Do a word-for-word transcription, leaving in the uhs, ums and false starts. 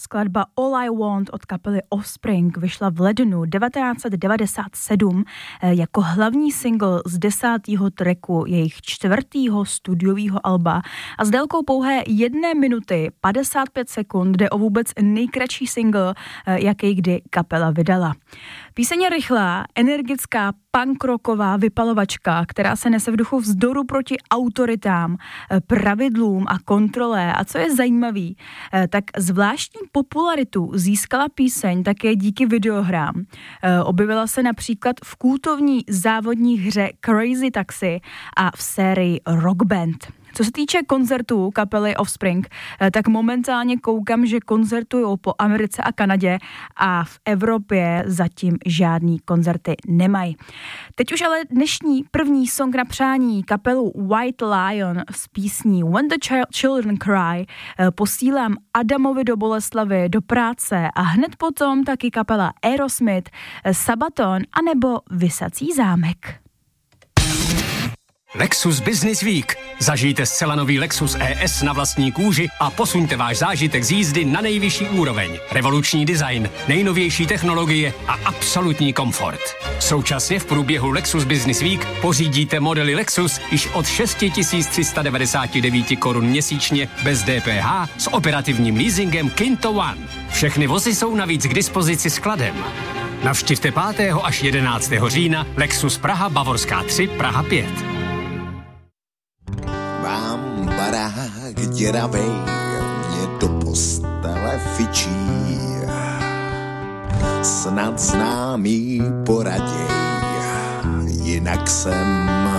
Skladba All I Want od kapely Offspring vyšla v lednu devatenáct set devadesát sedm jako hlavní single z desátého tracku jejich čtvrtého studiového alba a s délkou pouhé jedné minuty padesát pět sekund jde o vůbec nejkratší single, jaký kdy kapela vydala. Píseň je rychlá, energická, punkrocková vypalovačka, která se nese v duchu vzdoru proti autoritám, pravidlům a kontrole. A co je zajímavý, tak zvláštní popularitu získala píseň také díky videohrám. Objevila se například v kultovní závodní hře Crazy Taxi a v sérii Rock Band. Co se týče koncertů kapely Offspring, tak momentálně koukám, že koncertujou po Americe a Kanadě a v Evropě zatím žádný koncerty nemají. Teď už ale dnešní první song na přání kapelu White Lion s písní When the Children Cry posílám Adamovi do Boleslavy do práce a hned potom taky kapela Aerosmith, Sabaton anebo Visací zámek. Lexus Business Week. Zažijte zcela nový Lexus E S na vlastní kůži a posuňte váš zážitek z jízdy na nejvyšší úroveň. Revoluční design, nejnovější technologie a absolutní komfort. Současně v průběhu Lexus Business Week pořídíte modely Lexus již od šest tisíc tři sta devadesát devět korun měsíčně bez D P H s operativním leasingem Kinto One. Všechny vozy jsou navíc k dispozici skladem. Navštivte pátého až jedenáctého října Lexus Praha Bavorská tři Praha pět. Mám barák děravej, mě do postele fičí. Snad známý poraděj, jinak jsem